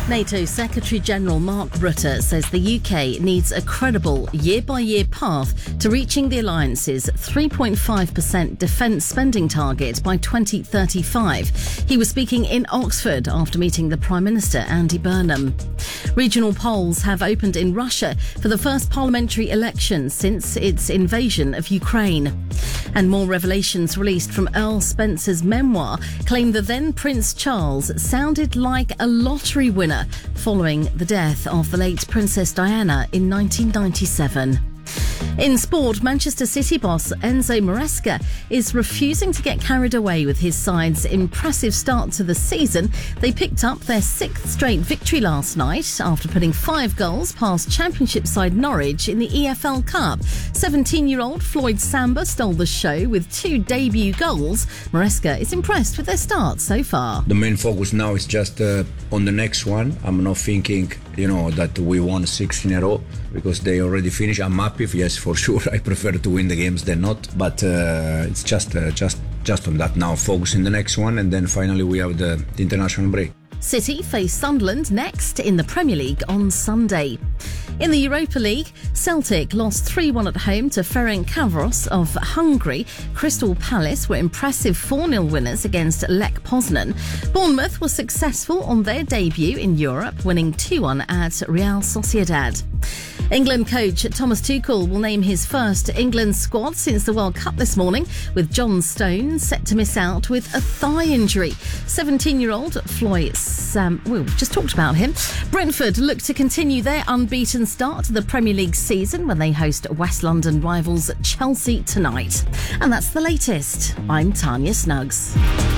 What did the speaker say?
NATO Secretary-General Mark Rutte says the UK needs a credible year-by-year path to reaching the alliance's 3.5% defence spending target by 2035. He was speaking in Oxford after meeting the Prime Minister, Andy Burnham. Regional polls have opened in Russia for the first parliamentary election since its invasion of Ukraine. And more revelations released from Earl Spencer's memoir claim that then Prince Charles sounded like a lottery winner following the death of the late Princess Diana in 1997. In sport, Manchester City boss Enzo Maresca is refusing to get carried away with his side's impressive start to the season. They picked up their sixth straight victory last night after putting 5 goals past Championship side Norwich in the EFL Cup. 17-year-old Floyd Samba stole the show with 2 debut goals. Maresca is impressed with their start so far. The main focus now is just on the next one. I'm not thinking, that we won 6 in a row because they already finished. I'm happy, yes, for sure. I prefer to win the games than not, but it's just on that now. Focus in the next one, and then finally we have the international break. City face Sunderland next in the Premier League on Sunday. In the Europa League, Celtic lost 3-1 at home to Ferencváros of Hungary. Crystal Palace were impressive 4-0 winners against Lech Poznan. Bournemouth was successful on their debut in Europe, winning 2-1 at Real Sociedad. England coach Thomas Tuchel will name his first England squad since the World Cup this morning, with John Stones set to miss out with a thigh injury. 17-year-old Floyd Sam, we've just talked about him. Brentford look to continue their unbeaten start to the Premier League season when they host West London rivals Chelsea tonight. And that's the latest. I'm Tanya Snuggs.